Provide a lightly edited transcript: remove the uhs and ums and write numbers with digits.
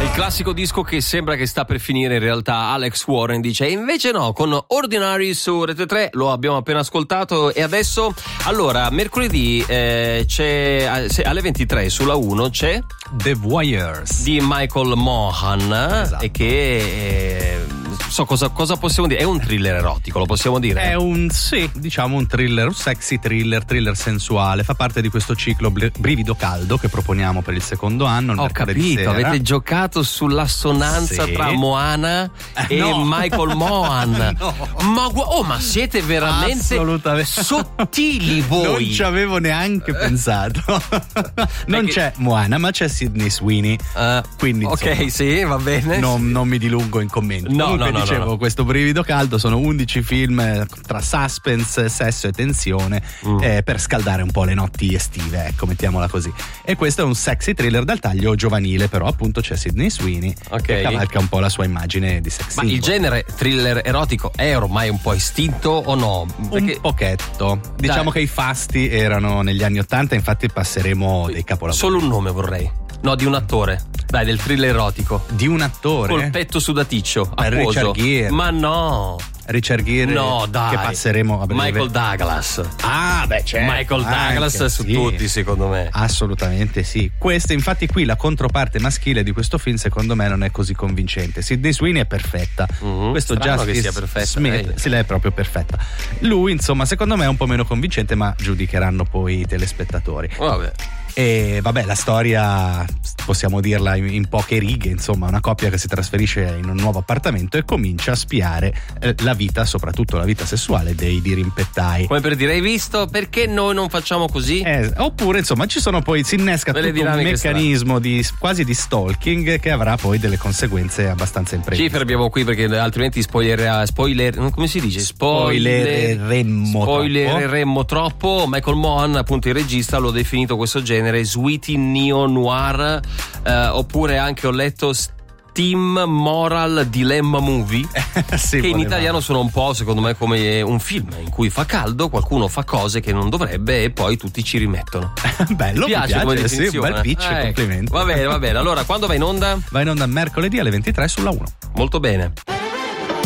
Il classico disco che sembra che sta per finire, in realtà Alex Warren dice, e invece no, con Ordinary su Rete 3 lo abbiamo appena ascoltato. E adesso, allora, mercoledì c'è alle 23 sulla 1 c'è The Voyeurs di Michael Mohan, esatto. E che so cosa possiamo dire, è un thriller erotico, lo possiamo dire? È un thriller, un sexy thriller sensuale, fa parte di questo ciclo Brivido Caldo che proponiamo per il secondo anno. Ho capito, sera. Avete giocato sull'assonanza tra Moana e Michael Mohan. No. Ma siete veramente sottili voi. Non ci avevo neanche pensato. Non c'è Moana, ma c'è Sydney Sweeney. Quindi ok, insomma, sì, va bene. Non mi dilungo in commenti. Comunque dicevo, questo Brivido Caldo sono 11 film tra suspense, sesso e tensione per scaldare un po' le notti estive, ecco, mettiamola così. E questo è un sexy thriller dal taglio giovanile, però appunto c'è Sydney Sweeney che cavalca un po' la sua immagine di sex symbol. Ma il genere thriller erotico è ormai un po' estinto o no? Perché... Un pochetto. Diciamo che i fasti erano negli anni '80, infatti passeremo dei capolavori. Solo un nome vorrei. No, di un attore. Dai, del thriller erotico. Di un attore? Col petto sudaticcio, acquoso. Richard Gere. Ma no. Richard Gere. No, dai. Che passeremo a breve. Michael Douglas. Ah, beh, certo. Michael Douglas anche, su tutti, secondo me. Assolutamente sì. Questa, infatti, qui la controparte maschile di questo film, secondo me, non è così convincente. Sydney Sweeney è perfetta. Questo Justice che sia perfetta. Smith, sì, lei è proprio perfetta. Lui, insomma, secondo me è un po' meno convincente, ma giudicheranno poi i telespettatori. Vabbè. E vabbè, la storia possiamo dirla in poche righe, insomma, una coppia che si trasferisce in un nuovo appartamento e comincia a spiare la vita, soprattutto la vita sessuale dei dirimpettai. Come per dire, hai visto? Perché noi non facciamo così? Oppure, insomma, si innesca tutto un meccanismo quasi di stalking che avrà poi delle conseguenze abbastanza impreviste. Ci fermiamo qui perché altrimenti come si dice? Spoilereremmo troppo. Michael Mohan, appunto il regista, l'ho definito questo genere sweetie neo-noir, oppure anche ho letto Steam Moral Dilemma Movie, sì, che in italiano sono un po', secondo me, come un film in cui fa caldo, qualcuno fa cose che non dovrebbe e poi tutti ci rimettono. Bello, mi piace come definizione. Sì, un bel pitch, complimenti. Va bene. Allora, quando va in onda? Va in onda mercoledì alle 23 sulla 1. Molto bene.